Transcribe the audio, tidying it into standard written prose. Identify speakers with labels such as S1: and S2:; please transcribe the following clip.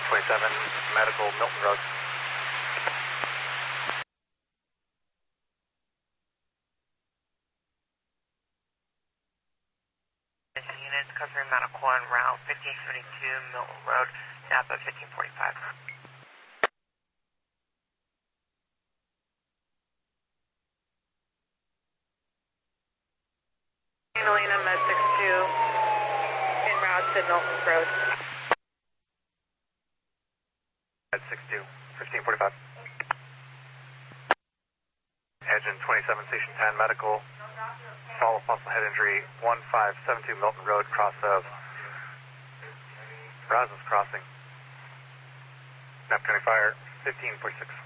S1: 27, medical, Milton Road.
S2: Units covering medical on route 1572 Milton Road, Napa 1545.
S3: Catalina Med 62 en route to Milton Road.
S1: Med 62, 1545. Engine 27, Station 10, medical. Follow possible head injury, 1572 Milton Road, cross of Brazos Crossing. Nap 20 fire, 15.6.